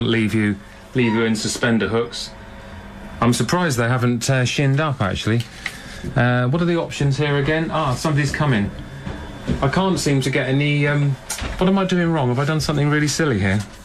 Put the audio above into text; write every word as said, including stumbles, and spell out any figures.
leave you leave you in suspender hooks. I'm surprised they haven't uh, shinned up, actually. Uh, what are the options here again? Ah, somebody's coming. I can't seem to get any... Um, what am I doing wrong? Have I done something really silly here?